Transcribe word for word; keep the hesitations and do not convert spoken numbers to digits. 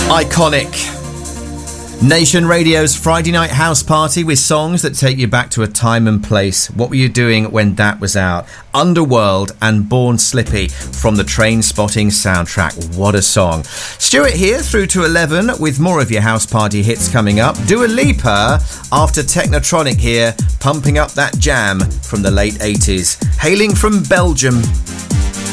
Iconic. Nation Radio's Friday Night House Party with songs that take you back to a time and place. What were you doing when that was out? Underworld and Born Slippy from the Trainspotting soundtrack. What a song. Stuart here through to eleven with more of your house party hits coming up. Dua Lipa after Technotronic here, pumping up that jam from the late eighties. Hailing from Belgium.